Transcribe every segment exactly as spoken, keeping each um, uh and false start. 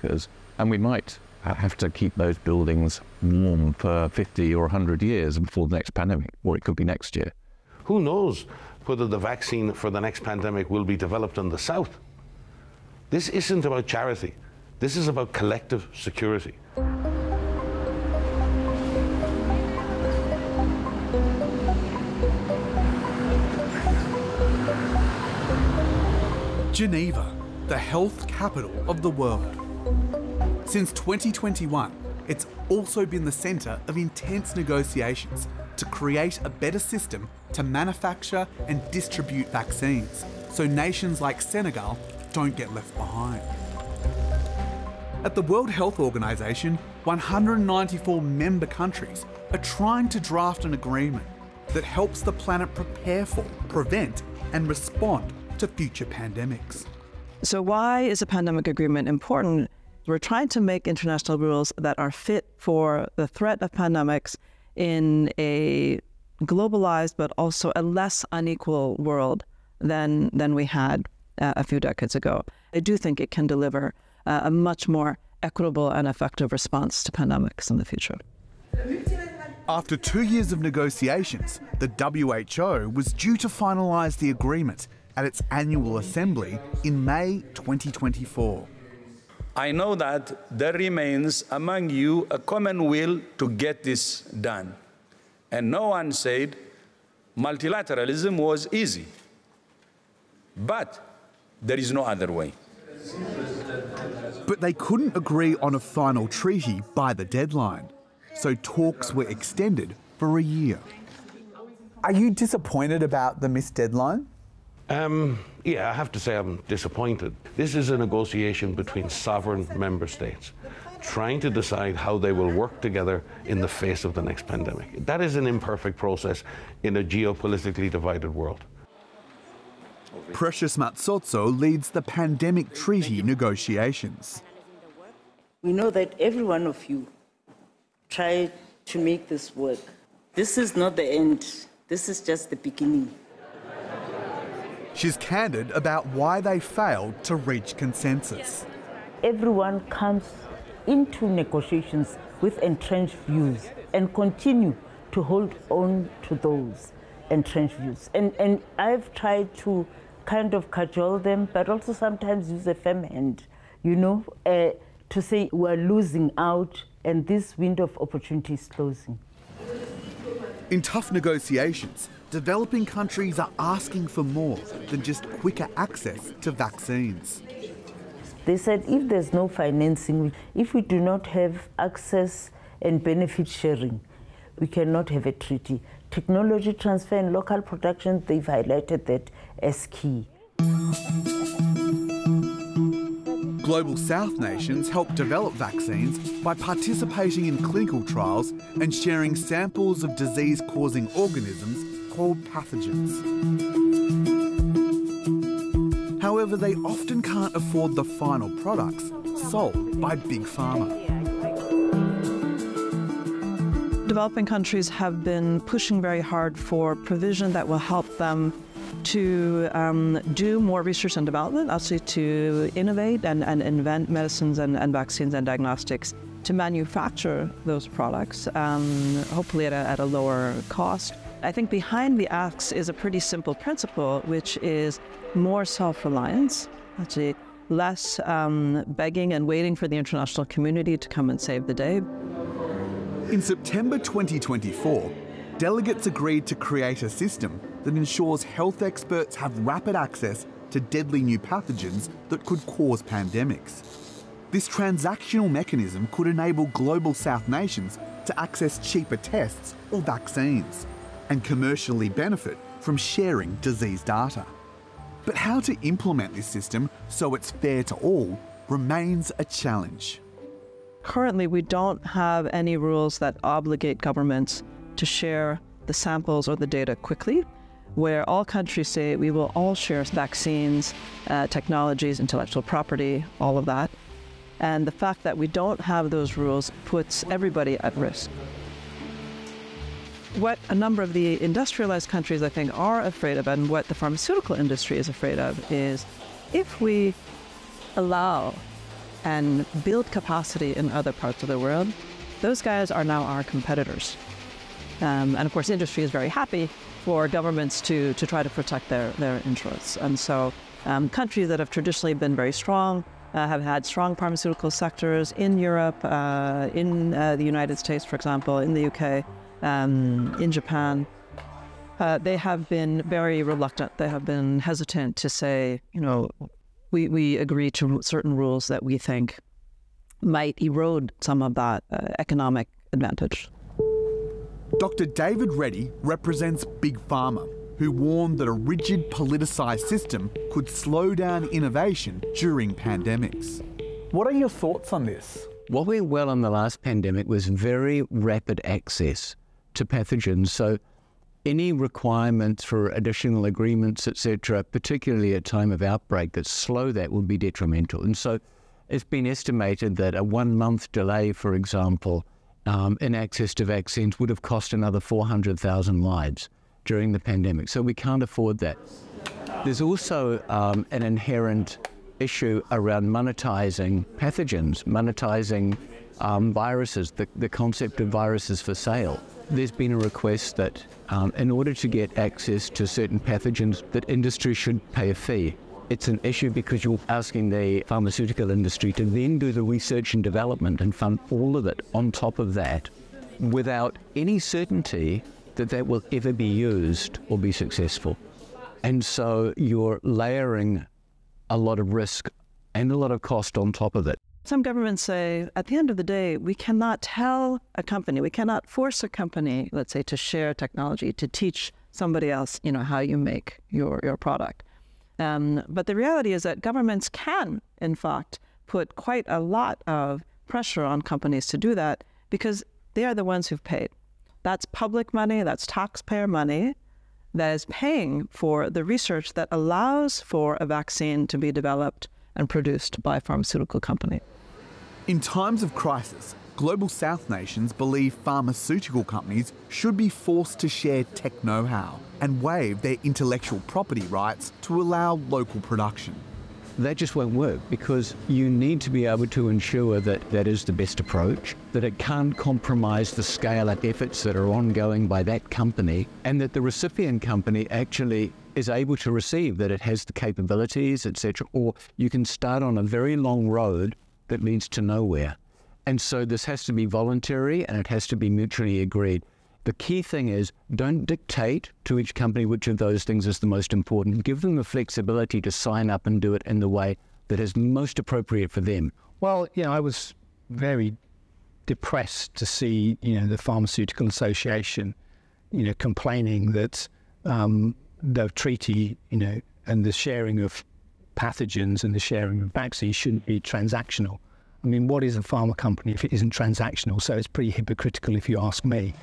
workers, and we might have to keep those buildings warm for fifty or one hundred years before the next pandemic, or it could be next year. Who knows whether the vaccine for the next pandemic will be developed in the south? This isn't about charity. This is about collective security. Geneva, the health capital of the world. Since twenty twenty-one, it's also been the centre of intense negotiations to create a better system to manufacture and distribute vaccines, so nations like Senegal don't get left behind. At the World Health Organization, one hundred ninety-four member countries are trying to draft an agreement that helps the planet prepare for, prevent, and respond to future pandemics. So why is a pandemic agreement important? We're trying to make international rules that are fit for the threat of pandemics in a globalized but also a less unequal world than, than we had uh, a few decades ago. I do think it can deliver uh, a much more equitable and effective response to pandemics in the future. After two years of negotiations, the W H O was due to finalise the agreement at its annual assembly in May twenty twenty-four. I know that there remains among you a common will to get this done. And no one said multilateralism was easy. But there is no other way. But they couldn't agree on a final treaty by the deadline, so talks were extended for a year. Are you disappointed about the missed deadline? Um, yeah, I have to say I'm disappointed. This is a negotiation between sovereign member states, trying to decide how they will work together in the face of the next pandemic. That is an imperfect process in a geopolitically divided world. Precious Matsotso leads the pandemic treaty negotiations. We know that every one of you tried to make this work. This is not the end. This is just the beginning. She's candid about why they failed to reach consensus. Everyone comes into negotiations with entrenched views and continue to hold on to those entrenched views. And, and I've tried to kind of cajole them, but also sometimes use a firm hand, you know, uh, to say we're losing out and this window of opportunity is closing. In tough negotiations, developing countries are asking for more than just quicker access to vaccines. They said if there's no financing, if we do not have access and benefit sharing, we cannot have a treaty. Technology transfer and local production, they've highlighted that as key. Global South nations help develop vaccines by participating in clinical trials and sharing samples of disease-causing organisms called pathogens. However, they often can't afford the final products sold by Big Pharma. Developing countries have been pushing very hard for provision that will help them to um, do more research and development, actually to innovate and, and invent medicines and, and vaccines and diagnostics, to manufacture those products, um, hopefully at a, at a lower cost. I think behind the acts is a pretty simple principle, which is more self-reliance, actually less um, begging and waiting for the international community to come and save the day. In September twenty twenty-four, delegates agreed to create a system that ensures health experts have rapid access to deadly new pathogens that could cause pandemics. This transactional mechanism could enable global South nations to access cheaper tests or vaccines and commercially benefit from sharing disease data. But how to implement this system so it's fair to all remains a challenge. Currently, we don't have any rules that obligate governments to share the samples or the data quickly, where all countries say we will all share vaccines, uh, technologies, intellectual property, all of that. And the fact that we don't have those rules puts everybody at risk. What a number of the industrialized countries, I think, are afraid of, and what the pharmaceutical industry is afraid of, is if we allow and build capacity in other parts of the world, those guys are now our competitors. Um, and of course, industry is very happy for governments to, to try to protect their, their interests. And so um, countries that have traditionally been very strong, uh, have had strong pharmaceutical sectors in Europe, uh, in uh, the United States, for example, in the U K, um, in Japan, uh, they have been very reluctant. They have been hesitant to say, you know, we, we agree to certain rules that we think might erode some of that uh, economic advantage. Doctor David Reddy represents Big Pharma, who warned that a rigid, politicised system could slow down innovation during pandemics. What are your thoughts on this? What went well in the last pandemic was very rapid access to pathogens. So any requirements for additional agreements, et cetera, particularly at time of outbreak, that slow that would be detrimental. And so it's been estimated that a one-month delay, for example, um, in access to vaccines would have cost another four hundred thousand lives during the pandemic. So we can't afford that. There's also um, an inherent issue around monetizing pathogens, monetizing um, viruses, the, the concept of viruses for sale. There's been a request that um, in order to get access to certain pathogens, that industry should pay a fee. It's an issue because you're asking the pharmaceutical industry to then do the research and development and fund all of it on top of that without any certainty that that will ever be used or be successful. And so you're layering a lot of risk and a lot of cost on top of it. Some governments say, at the end of the day, we cannot tell a company, we cannot force a company, let's say, to share technology, to teach somebody else, you know, how you make your, your product. Um, but the reality is that governments can, in fact, put quite a lot of pressure on companies to do that because they are the ones who've paid. That's public money, that's taxpayer money that is paying for the research that allows for a vaccine to be developed and produced by a pharmaceutical company. In times of crisis, Global South nations believe pharmaceutical companies should be forced to share tech know-how and waive their intellectual property rights to allow local production. That just won't work because you need to be able to ensure that that is the best approach, that it can't compromise the scale of efforts that are ongoing by that company, and that the recipient company actually is able to receive, that it has the capabilities, et cetera, or you can start on a very long road that leads to nowhere. And so this has to be voluntary and it has to be mutually agreed. The key thing is don't dictate to each company which of those things is the most important. Give them the flexibility to sign up and do it in the way that is most appropriate for them. Well, you know, I was very depressed to see, you know, the Pharmaceutical Association, you know, complaining that um, the treaty, you know, and the sharing of pathogens and the sharing of vaccines shouldn't be transactional. I mean, what is a pharma company if it isn't transactional? So it's pretty hypocritical if you ask me.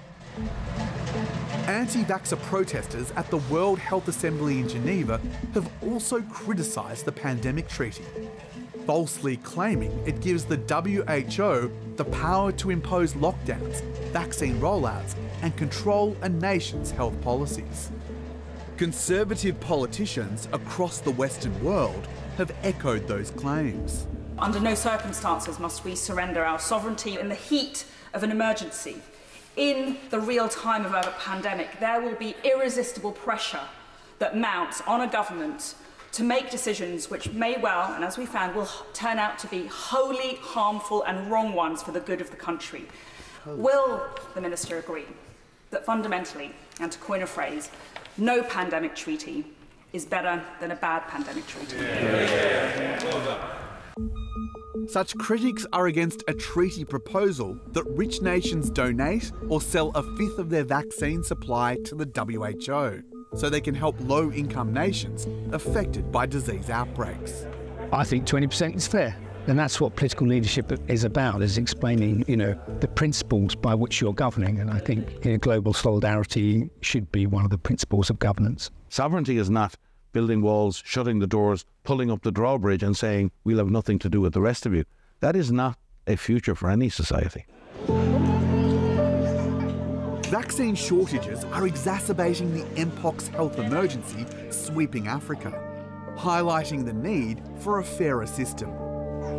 Anti-vaxxer protesters at the World Health Assembly in Geneva have also criticised the pandemic treaty, falsely claiming it gives the W H O the power to impose lockdowns, vaccine rollouts, and control a nation's health policies. Conservative politicians across the Western world have echoed those claims. Under no circumstances must we surrender our sovereignty in the heat of an emergency. In the real time of a pandemic, there will be irresistible pressure that mounts on a government to make decisions which may well, and as we found, will turn out to be wholly harmful and wrong ones for the good of the country. Will the Minister agree that fundamentally, and to coin a phrase, no pandemic treaty is better than a bad pandemic treaty? Yeah. Well done. Such critics are against a treaty proposal that rich nations donate or sell a fifth of their vaccine supply to the W H O so they can help low-income nations affected by disease outbreaks. I think twenty percent is fair. And that's what political leadership is about, is explaining, you know, the principles by which you're governing. And I think, you know, global solidarity should be one of the principles of governance. Sovereignty is not building walls, shutting the doors, pulling up the drawbridge and saying, we'll have nothing to do with the rest of you. That is not a future for any society. Vaccine shortages are exacerbating the Mpox health emergency sweeping Africa, highlighting the need for a fairer system.